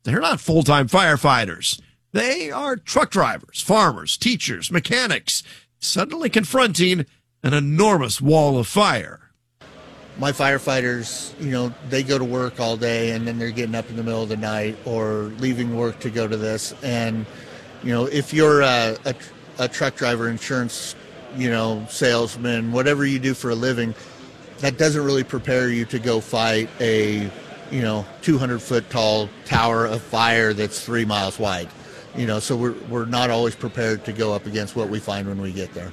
They're not full-time firefighters. They are truck drivers, farmers, teachers, mechanics, suddenly confronting an enormous wall of fire. My firefighters, they go to work all day and then they're getting up in the middle of the night or leaving work to go to this. And, if you're a truck driver, insurance, salesman, whatever you do for a living, that doesn't really prepare you to go fight a 200-foot tall tower of fire that's 3 miles wide. So we're not always prepared to go up against what we find when we get there.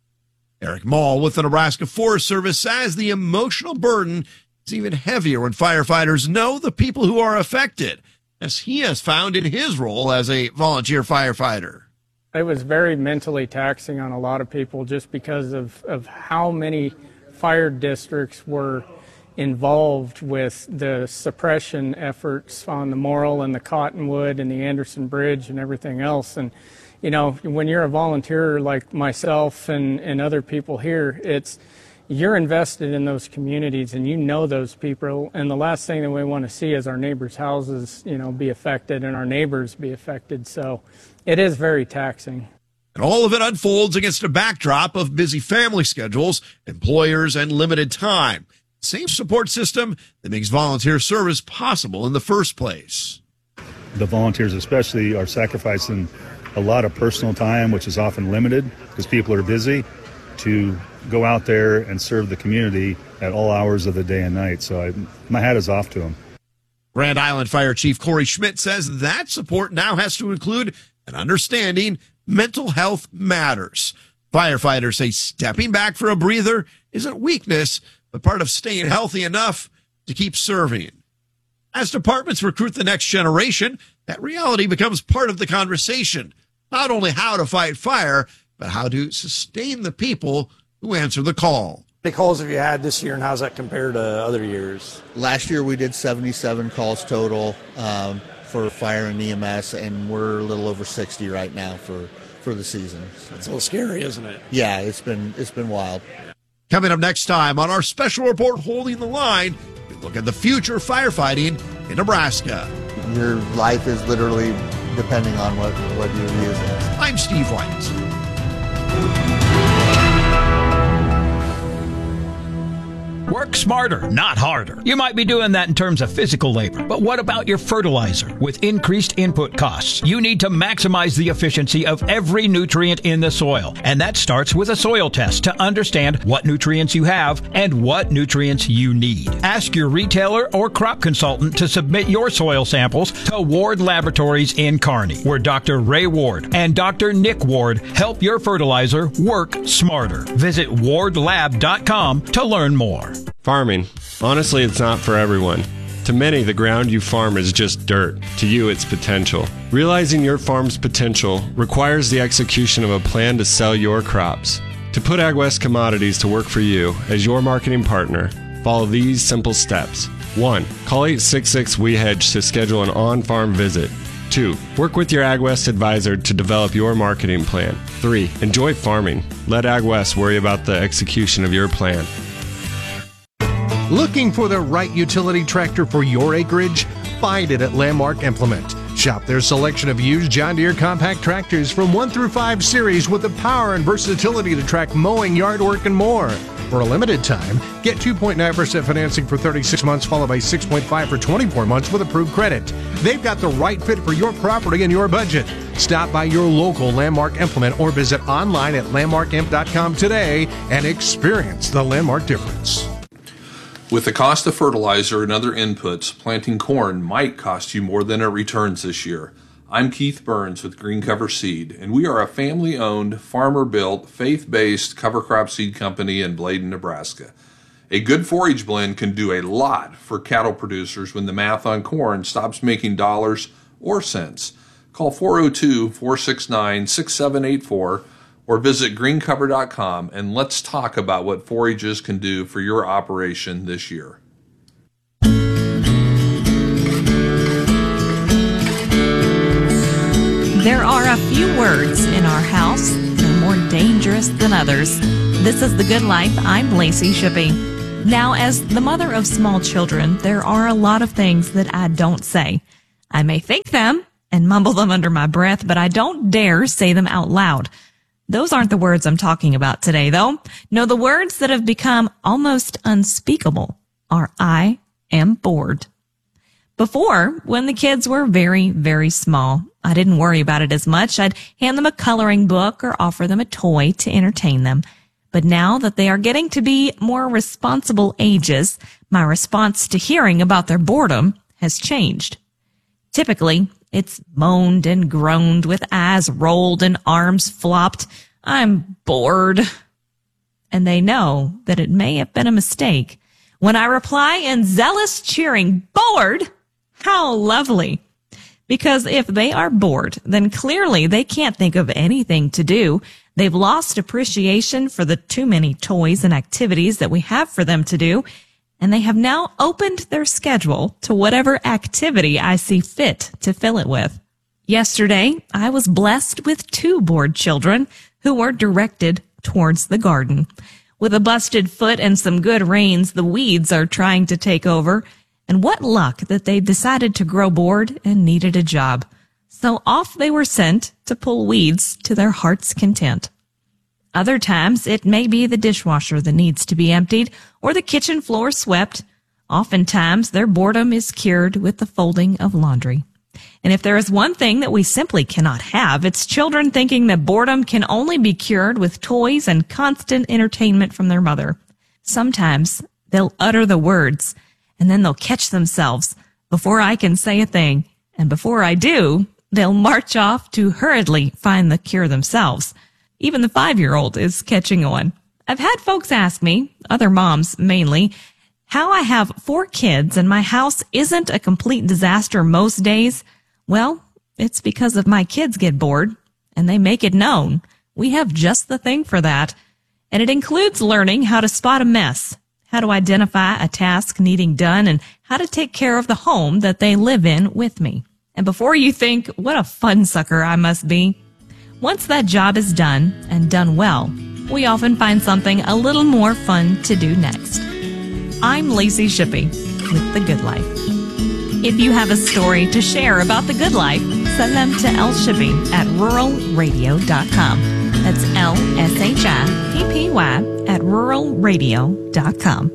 Eric Mall with the Nebraska Forest Service says the emotional burden is even heavier when firefighters know the people who are affected, as he has found in his role as a volunteer firefighter. It was very mentally taxing on a lot of people just because of how many fire districts were involved with the suppression efforts on the Morrill and the Cottonwood and the Anderson Bridge and everything else. And, when you're a volunteer like myself and other people here, you're invested in those communities and those people. And the last thing that we want to see is our neighbors' houses, be affected and our neighbors be affected. So it is very taxing. And all of it unfolds against a backdrop of busy family schedules, employers, and limited time. Same support system that makes volunteer service possible in the first place. The volunteers especially are sacrificing a lot of personal time, which is often limited because people are busy, to go out there and serve the community at all hours of the day and night. So my hat is off to them. Grand Island Fire Chief Corey Schmidt says that support now has to include an understanding mental health matters. Firefighters say stepping back for a breather isn't weakness, but part of staying healthy enough to keep serving. As departments recruit the next generation, that reality becomes part of the conversation. Not only how to fight fire, but how to sustain the people who answer the call. How many calls have you had this year, and how's that compared to other years? Last year we did 77 calls total for fire and EMS, and we're a little over 60 right now for the season. So. It's a little scary, isn't it? Yeah, it's been wild. Coming up next time on our special report, Holding the Line, we look at the future of firefighting in Nebraska. Your life is literally depending on what you're using. I'm Steve White. Work smarter, not harder. You might be doing that in terms of physical labor, but what about your fertilizer? With increased input costs, you need to maximize the efficiency of every nutrient in the soil. And that starts with a soil test to understand what nutrients you have and what nutrients you need. Ask your retailer or crop consultant to submit your soil samples to Ward Laboratories in Kearney, where Dr. Ray Ward and Dr. Nick Ward help your fertilizer work smarter. Visit wardlab.com to learn more. Farming. Honestly, it's not for everyone. To many, the ground you farm is just dirt. To you, it's potential. Realizing your farm's potential requires the execution of a plan to sell your crops. To put AgWest Commodities to work for you as your marketing partner, follow these simple steps. 1. Call 866-WE-HEDGE to schedule an on-farm visit. 2. Work with your AgWest advisor to develop your marketing plan. 3. Enjoy farming. Let AgWest worry about the execution of your plan. Looking for the right utility tractor for your acreage? Find it at Landmark Implement. Shop their selection of used John Deere compact tractors from 1 through 5 series with the power and versatility to track mowing, yard work, and more. For a limited time, get 2.9% financing for 36 months followed by 6.5% for 24 months with approved credit. They've got the right fit for your property and your budget. Stop by your local Landmark Implement or visit online at landmarkimp.com today and experience the Landmark difference. With the cost of fertilizer and other inputs, planting corn might cost you more than it returns this year. I'm Keith Burns with Green Cover Seed, and we are a family-owned, farmer-built, faith-based cover crop seed company in Bladen, Nebraska. A good forage blend can do a lot for cattle producers when the math on corn stops making dollars or cents. Call 402-469-6784 or visit greencover.com and let's talk about what forages can do for your operation this year. There are a few words in our house that are more dangerous than others. This is The Good Life. I'm Lacey Shippey. Now, as the mother of small children, there are a lot of things that I don't say. I may think them and mumble them under my breath, but I don't dare say them out loud. Those aren't the words I'm talking about today, though. No, the words that have become almost unspeakable are I am bored. Before, when the kids were very, very small, I didn't worry about it as much. I'd hand them a coloring book or offer them a toy to entertain them. But now that they are getting to be more responsible ages, my response to hearing about their boredom has changed. Typically, it's moaned and groaned with eyes rolled and arms flopped. I'm bored. And they know that it may have been a mistake. When I reply in zealous cheering, bored, how lovely. Because if they are bored, then clearly they can't think of anything to do. They've lost appreciation for the too many toys and activities that we have for them to do. And they have now opened their schedule to whatever activity I see fit to fill it with. Yesterday, I was blessed with 2 bored children who were directed towards the garden. With a busted foot and some good rains, the weeds are trying to take over. And what luck that they decided to grow bored and needed a job. So off they were sent to pull weeds to their heart's content. Other times, it may be the dishwasher that needs to be emptied or the kitchen floor swept. Oftentimes, their boredom is cured with the folding of laundry. And if there is one thing that we simply cannot have, it's children thinking that boredom can only be cured with toys and constant entertainment from their mother. Sometimes, they'll utter the words, and then they'll catch themselves before I can say a thing. And before I do, they'll march off to hurriedly find the cure themselves. Even the 5-year-old is catching on. I've had folks ask me, other moms mainly, how I have 4 kids and my house isn't a complete disaster most days. Well, it's because of my kids get bored, and they make it known. We have just the thing for that. And it includes learning how to spot a mess, how to identify a task needing done, and how to take care of the home that they live in with me. And before you think, what a fun sucker I must be, once that job is done, and done well, we often find something a little more fun to do next. I'm Lacey Shippey with The Good Life. If you have a story to share about The Good Life, send them to lshippey@ruralradio.com. That's lshippy@ruralradio.com.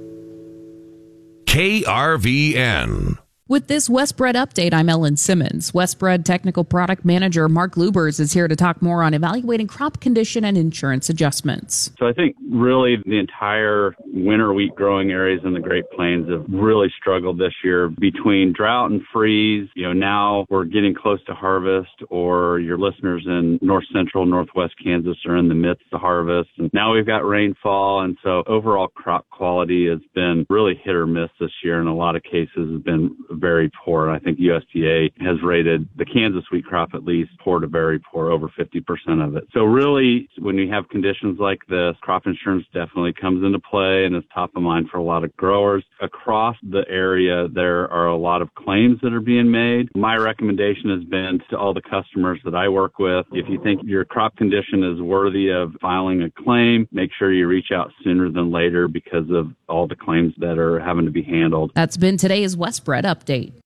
KRVN. With this Westbred update, I'm Ellen Simmons. Westbred Technical Product Manager Mark Lubers is here to talk more on evaluating crop condition and insurance adjustments. So I think really the entire winter wheat growing areas in the Great Plains have really struggled this year between drought and freeze. Now we're getting close to harvest, or your listeners in north central, northwest Kansas are in the midst of harvest. And now we've got rainfall. And so overall crop quality has been really hit or miss this year. In a lot of cases has been very poor. And I think USDA has rated the Kansas wheat crop at least poor to very poor, over 50% of it. So really, when you have conditions like this, crop insurance definitely comes into play and is top of mind for a lot of growers. Across the area, there are a lot of claims that are being made. My recommendation has been to all the customers that I work with, if you think your crop condition is worthy of filing a claim, make sure you reach out sooner than later because of all the claims that are having to be handled. That's been today's Westbred update.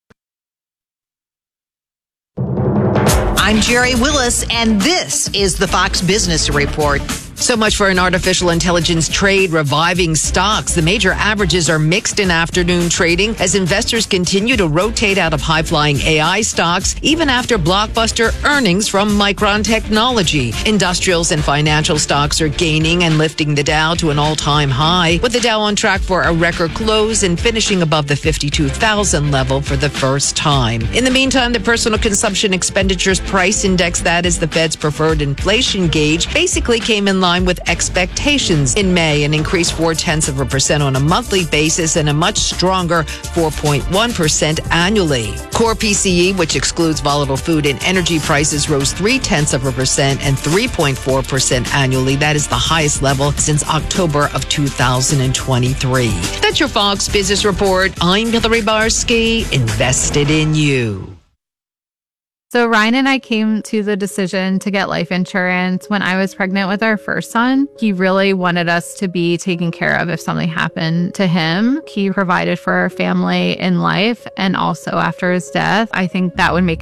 I'm Jerry Willis, and this is the Fox Business Report. So much for an artificial intelligence trade reviving stocks. The major averages are mixed in afternoon trading as investors continue to rotate out of high-flying AI stocks, even after blockbuster earnings from Micron Technology. Industrials and financial stocks are gaining and lifting the Dow to an all-time high, with the Dow on track for a record close and finishing above the 52,000 level for the first time. In the meantime, the Personal Consumption Expenditures Price Index, that is the Fed's preferred inflation gauge, basically came in line with expectations in May and increased 0.4% on a monthly basis and a much stronger 4.1% annually. Core PCE, which excludes volatile food and energy prices, rose 0.3% and 3.4% annually. That is the highest level since October of 2023. That's your Fox Business Report. I'm Hillary Barsky, invested in you. So Ryan and I came to the decision to get life insurance when I was pregnant with our first son. He really wanted us to be taken care of if something happened to him. He provided for our family in life and also after his death. I think that would make